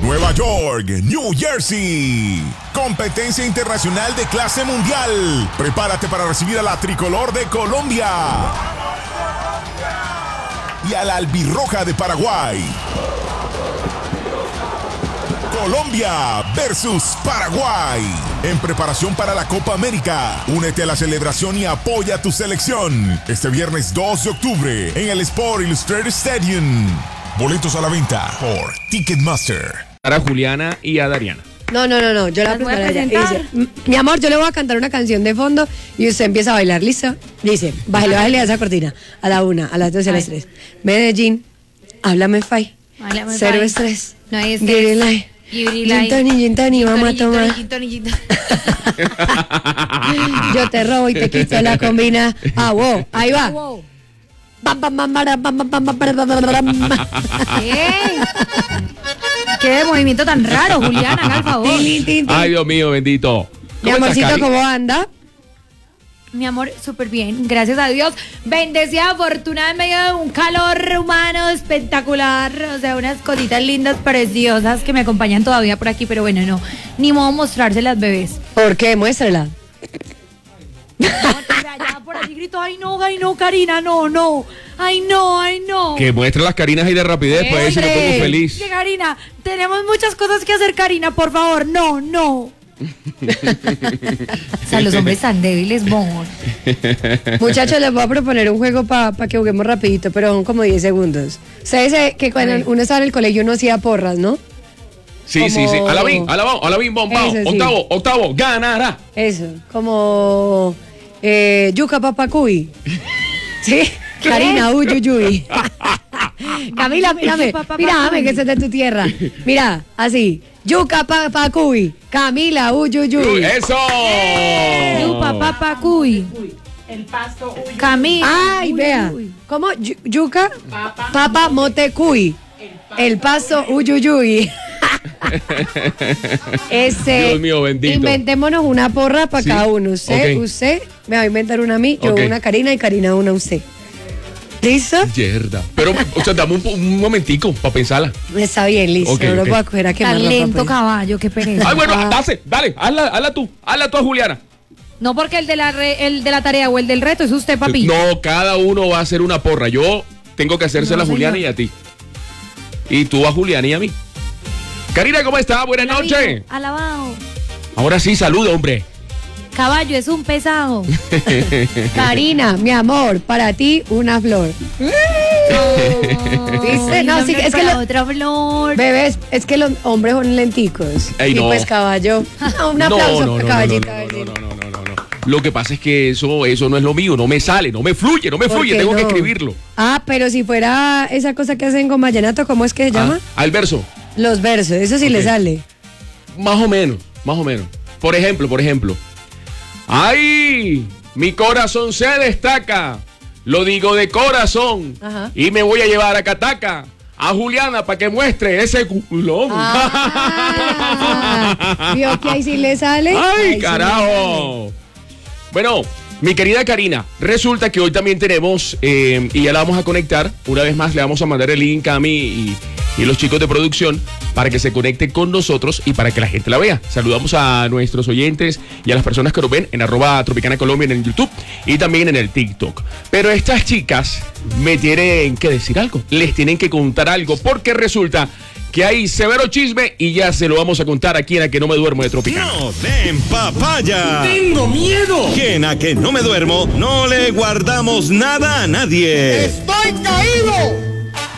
Nueva York, New Jersey. Competencia internacional de clase mundial. Prepárate para recibir a la tricolor de Colombia y a la albirroja de Paraguay. Colombia versus Paraguay. En preparación para la Copa América. Únete a la celebración y apoya a tu selección. Este viernes 2 de octubre en el Sport Illustrated Stadium. Boletos a la venta por Ticketmaster. A Juliana y a Dariana. No, yo la voy a presentaré. presentar. Dice, mi amor, yo le voy a cantar una canción de fondo y usted empieza a bailar, ¿listo? Dice, bájale a esa cortina. A la 1, a las 2 y a las 3. Medellín, háblame fai. Háblame Cero fai. estrés. No hay Gin estrés. Gin Tony, vamos a tomar. Yo te robo y te quito la combina. Ah, wow, ahí va. ¿Qué movimiento tan raro, Juliana? Haga el favor. Ay, Dios mío, bendito. Mi ¿Cómo estás, amorcito, Cari? ¿cómo anda? Mi amor, súper bien, gracias a Dios. Bendecida, afortunada en medio de un calor humano espectacular. O sea, unas cositas lindas, preciosas que me acompañan todavía por aquí. Pero bueno, no, ni modo mostrárselas, bebés. ¿Por qué? Muéstrala. No, ya por allí grito, ay no, Karina, no. Ay no. Que muestre las carinas ahí de rapidez, pues ahí sí me pongo feliz. Sí, Karina, tenemos muchas cosas que hacer, Karina, por favor, no. O sea, los hombres tan débiles, amor. Muchachos, les voy a proponer un juego para que juguemos rapidito, pero son como 10 segundos. Ustedes saben que cuando uno estaba en el colegio uno hacía porras, ¿no? Sí. Alabín, bombao. Ese sí. Octavo, ganará. Eso, como yuca papacuy. ¿Sí? ¿Qué? Karina, uyuyuy. Camila, mírame que ese es de tu tierra. Mira, así. Yuca papacuy. Camila, uyuyuy. ¡Eso! Yupa, papa, cuy. El pasto, uy. Camila. Ay, vea. ¿Cómo? Yuca, papa, mote, cuy. El paso, uyuyuy. Dios mío, bendito. Inventémonos una porra para Sí. cada uno. Usted me va a inventar una a mí, yo Ok. una a Karina y Karina una a usted. ¿Listo? Yerda. Pero, o sea, dame un momentico para pensarla. Está bien, listo. Ok, No lo ok. voy a coger a quemar Tan ropa, lento, pues. caballo, qué pereza. Ay, bueno, dale, hazla tú a Juliana. No, porque el de la tarea o el del reto es usted, papi. No, cada uno va a hacer una porra. Yo tengo que hacérsela a No, Juliana y señor. a ti. Y tú a Juliana y a mí. Karina, ¿cómo estás? Buenas noches. Alabado. Ahora sí, saluda, hombre. Caballo, es un pesado. Karina, mi amor, para ti una flor. ¿Viste? No, sí, es que otra flor. bebés, es que los hombres son lenticos. Ey, y no. pues caballo. Un aplauso no, para caballito. a ver si- no. Lo que pasa es que eso no es lo mío, no me sale, no me fluye, ¿Por qué tengo que no? escribirlo. Ah, pero si fuera esa cosa que hacen con vallenato, ¿cómo es que se llama? Al verso, Los versos, eso sí Ok. le sale. más o menos. Por ejemplo. ¡Ay! Mi corazón se destaca. Lo digo de corazón. Ajá. Y me voy a llevar a Cataca, a Juliana, para que muestre ese culón. Ah, ¿vio que ahí sí le sale? Ahí ¡Ay, sí carajo! Bueno, mi querida Karina, resulta que hoy también tenemos, y ya la vamos a conectar, una vez más le vamos a mandar el link a mí y los chicos de producción para que se conecten con nosotros y para que la gente la vea. Saludamos a nuestros oyentes y a las personas que nos ven en @TropicanaColombia en el YouTube y también en el TikTok. Pero estas chicas me tienen que decir algo, les tienen que contar algo, porque resulta que hay severo chisme y ya se lo vamos a contar aquí en A Que No Me Duermo de Tropicana. No den papaya. ¡Tengo miedo! Que en A Que No Me Duermo no le guardamos nada a nadie. ¡Estoy caído!